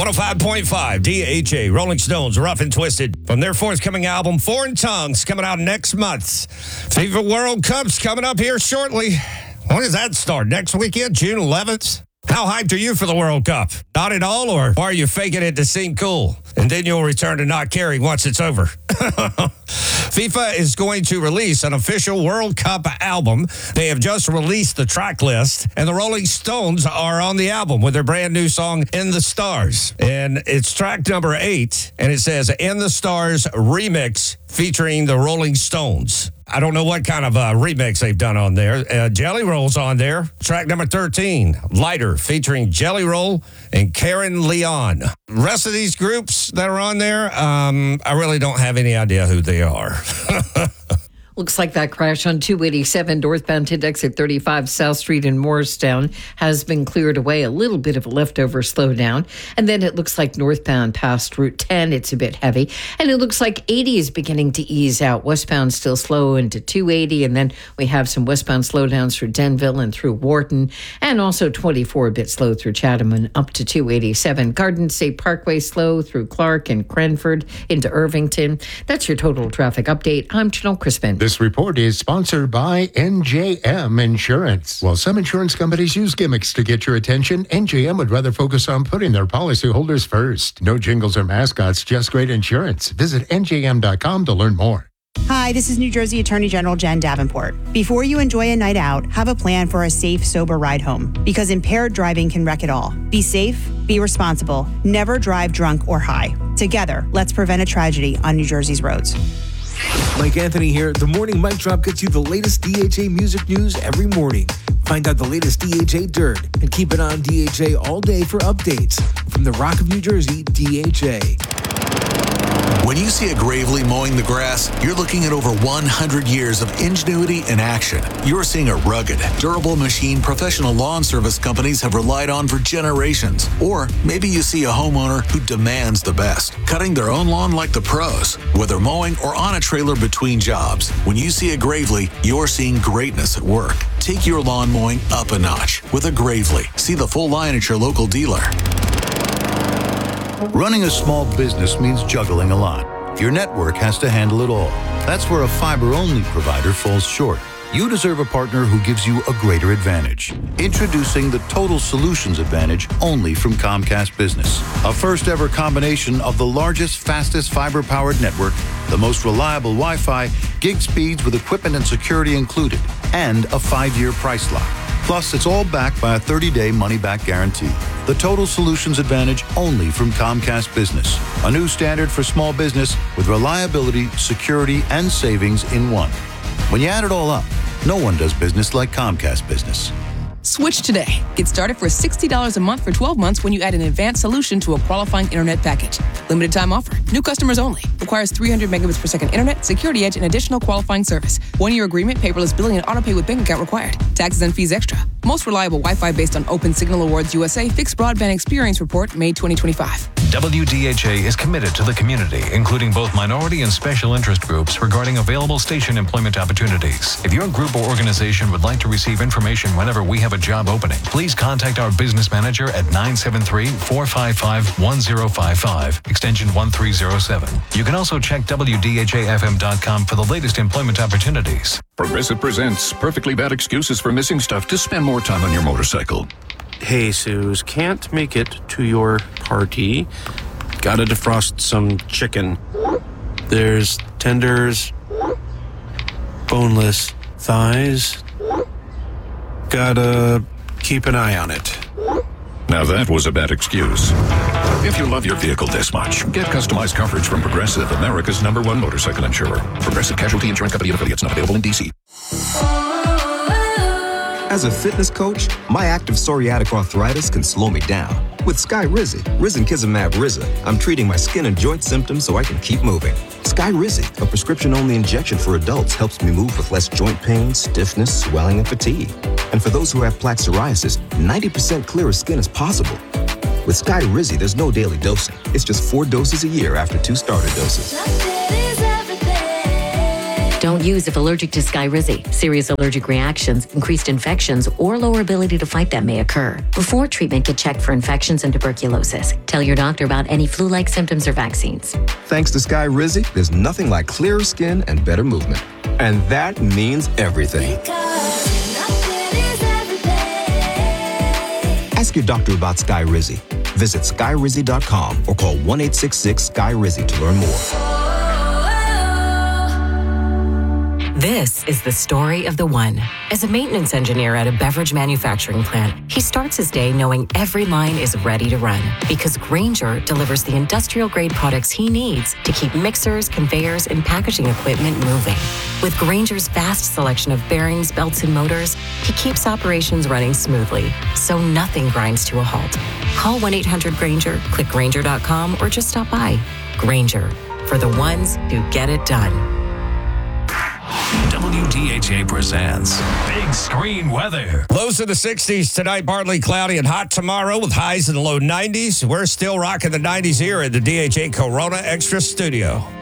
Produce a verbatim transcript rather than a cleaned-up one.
one oh five point five D H A, Rolling Stones, Rough and Twisted. From their forthcoming album, Foreign Tongues, coming out next month. FIFA World Cup's coming up here shortly. When does that start? Next weekend, June eleventh? How hyped are you for the World Cup? Not at all, or are you faking it to seem cool? And then you'll return to not caring once it's over. FIFA is going to release an official World Cup album. They have just released the track list, and the Rolling Stones are on the album with their brand new song, In the Stars. And it's track number eight, and it says, In the Stars Remix, featuring the Rolling Stones. I don't know what kind of uh, remix they've done on there. Uh, Jelly Roll's on there. Track number thirteen, Lighter, featuring Jelly Roll and Karen Leon. Rest of these groups that are on there, um, I really don't have any idea who they are. Looks like that crash on two eighty-seven northbound to exit thirty-five South Street in Morristown has been cleared away. A little bit of a leftover slowdown. And then it looks like northbound past Route ten, it's a bit heavy. And it looks like eighty is beginning to ease out. Westbound still slow into two eighty. And then we have some westbound slowdowns through Denville and through Wharton. And also twenty-four a bit slow through Chatham and up to two eighty-seven. Garden State Parkway slow through Clark and Cranford into Irvington. That's your total traffic update. I'm Janelle Crispin. This report is sponsored by N J M Insurance. While some insurance companies use gimmicks to get your attention, N J M would rather focus on putting their policyholders first. No jingles or mascots, just great insurance. Visit N J M dot com to learn more. Hi, this is New Jersey Attorney General Jen Davenport. Before you enjoy a night out, have a plan for a safe, sober ride home, because impaired driving can wreck it all. Be safe, be responsible, never drive drunk or high. Together, let's prevent a tragedy on New Jersey's roads. Mike Anthony here. The Morning Mic Drop gets you the latest D H A music news every morning. Find out the latest D H A dirt and keep it on D H A all day for updates. From the Rock of New Jersey, D H A. When you see a Gravely mowing the grass, you're looking at over one hundred years of ingenuity in action. You're seeing a rugged, durable machine professional lawn service companies have relied on for generations. Or maybe you see a homeowner who demands the best, cutting their own lawn like the pros, whether mowing or on a trailer between jobs. When you see a Gravely, you're seeing greatness at work. Take your lawn mowing up a notch with a Gravely. See the full line at your local dealer. Running a small business means juggling a lot. Your network has to handle it all. That's where a fiber-only provider falls short. You deserve a partner who gives you a greater advantage. Introducing the Total Solutions Advantage only from Comcast Business. A first-ever combination of the largest, fastest fiber-powered network, the most reliable Wi-Fi, gig speeds with equipment and security included, and a five-year price lock. Plus, it's all backed by a thirty-day money-back guarantee. The Total Solutions Advantage only from Comcast Business. A new standard for small business with reliability, security, and savings in one. When you add it all up, no one does business like Comcast Business. Switch today. Get started for sixty dollars a month for twelve months when you add an advanced solution to a qualifying internet package. Limited time offer. New customers only. Requires three hundred megabits per second internet, security edge, and additional qualifying service. One-year agreement, paperless billing, and auto pay with bank account required. Taxes and fees extra. Most reliable Wi-Fi based on Open Signal Awards U S A Fixed Broadband Experience Report, May twenty twenty-five. W D H A is committed to the community, including both minority and special interest groups regarding available station employment opportunities. If your group or organization would like to receive information whenever we have a job opening, please contact our business manager at nine seven three, four five five, one zero five five, extension one three zero seven. You can also check W D H A F M dot com for the latest employment opportunities. Progressive presents Perfectly Bad Excuses for Missing Stuff to Spend More Time on Your Motorcycle. Hey, Suze, can't make it to your party. Gotta defrost some chicken. There's tenders, boneless thighs. Gotta keep an eye on it. Now that was a bad excuse. If you love your vehicle this much, get customized coverage from Progressive, America's number one motorcycle insurer. Progressive Casualty Insurance Company and affiliates, not available in D C. As a fitness coach, my active psoriatic arthritis can slow me down. With Skyrizi, Risankizumab Riza, I'm treating my skin and joint symptoms so I can keep moving. Skyrizi, a prescription-only injection for adults, helps me move with less joint pain, stiffness, swelling, and fatigue. And for those who have plaque psoriasis, ninety percent clearer skin is possible. With Skyrizi, there's no daily dosing. It's just four doses a year after two starter doses. Don't use if allergic to Skyrizi. Serious allergic reactions, increased infections, or lower ability to fight them may occur. Before treatment, get checked for infections and tuberculosis. Tell your doctor about any flu-like symptoms or vaccines. Thanks to Skyrizi, there's nothing like clearer skin and better movement. And that means everything. Ask your doctor about Skyrizi. Visit skyrizi dot com or call one eight six six Sky Rizzy to learn more. This is the story of the one. As a maintenance engineer at a beverage manufacturing plant, he starts his day knowing every line is ready to run because Grainger delivers the industrial-grade products he needs to keep mixers, conveyors, and packaging equipment moving. With Grainger's vast selection of bearings, belts, and motors, he keeps operations running smoothly, so nothing grinds to a halt. Call one eight hundred Grainger, click Grainger dot com, or just stop by. Grainger, for the ones who get it done. W D H A presents Big Screen Weather. Lows in the sixties tonight, partly cloudy and hot tomorrow with highs in the low nineties. We're still rocking the nineties here at the D H A Corona Extra Studio.